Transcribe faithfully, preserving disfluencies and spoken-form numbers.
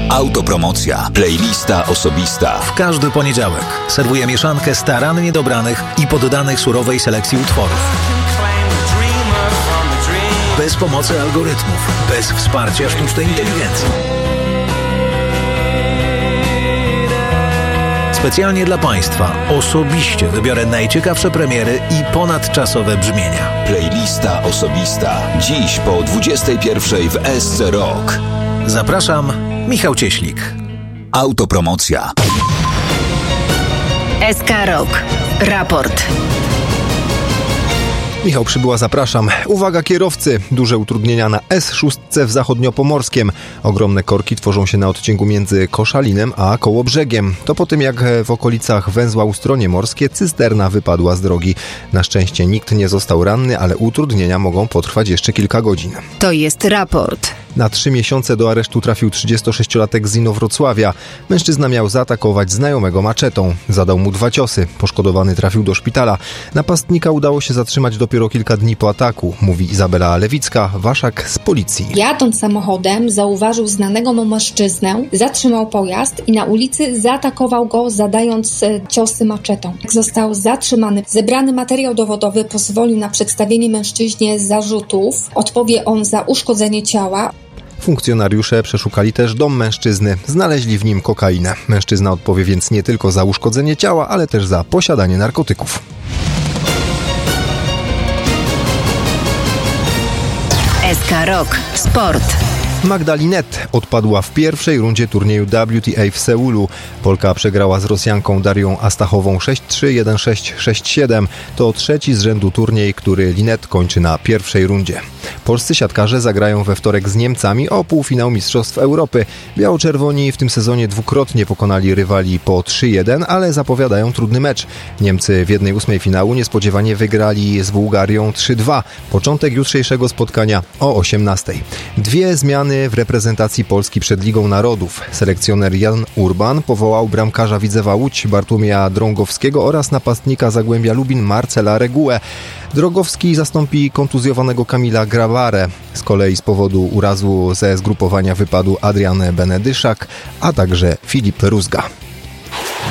Autopromocja. Playlista osobista. W każdy poniedziałek serwuję mieszankę starannie dobranych i poddanych surowej selekcji utworów. Bez pomocy algorytmów, bez wsparcia sztucznej inteligencji. Specjalnie dla Państwa osobiście wybiorę najciekawsze premiery i ponadczasowe brzmienia. Playlista osobista. Dziś po dwudziestej pierwszej w S C Rock. Zapraszam, Michał Cieślik. Autopromocja. S K Rock. Raport. Michał Przybyła, zapraszam. Uwaga kierowcy! Duże utrudnienia na S sześć w Zachodniopomorskiem. Ogromne korki tworzą się na odcinku między Koszalinem a Kołobrzegiem. To po tym, jak w okolicach węzła Ustronie Morskie cysterna wypadła z drogi. Na szczęście nikt nie został ranny, ale utrudnienia mogą potrwać jeszcze kilka godzin. To jest raport. Na trzy miesiące do aresztu trafił trzydziestosześciolatek z Inowrocławia. Mężczyzna miał zaatakować znajomego maczetą. Zadał mu dwa ciosy. Poszkodowany trafił do szpitala. Napastnika udało się zatrzymać dopiero kilka dni po ataku, mówi Izabela Lewicka, Waszak z policji. Jadąc samochodem zauważył znanego mu mężczyznę, zatrzymał pojazd i na ulicy zaatakował go, zadając ciosy maczetą. Został zatrzymany. Zebrany materiał dowodowy pozwolił na przedstawienie mężczyźnie zarzutów. Odpowie on za uszkodzenie ciała. Funkcjonariusze przeszukali też dom mężczyzny. Znaleźli w nim kokainę. Mężczyzna odpowie więc nie tylko za uszkodzenie ciała, ale też za posiadanie narkotyków. S K Rock. Sport. Magda Linette odpadła w pierwszej rundzie turnieju W T A w Seulu. Polka przegrała z Rosjanką Darią Astachową sześć trzy, jeden sześć, sześć siedem. To trzeci z rzędu turniej, który Linette kończy na pierwszej rundzie. Polscy siatkarze zagrają we wtorek z Niemcami o półfinał Mistrzostw Europy. Biało-czerwoni w tym sezonie dwukrotnie pokonali rywali po trzy jeden, ale zapowiadają trudny mecz. Niemcy w jednej ósmej finału niespodziewanie wygrali z Bułgarią trzy dwa. Początek jutrzejszego spotkania o osiemnastej. Dwie zmiany w reprezentacji Polski przed Ligą Narodów. Selekcjoner Jan Urban powołał bramkarza Widzewa Łódź Bartłomieja Drągowskiego oraz napastnika Zagłębia Lubin Marcela Regułę. Drogowski zastąpi kontuzjowanego Kamila Grabarę. Z kolei z powodu urazu ze zgrupowania wypadł Adrian Benedyszak, a także Filip Rózga.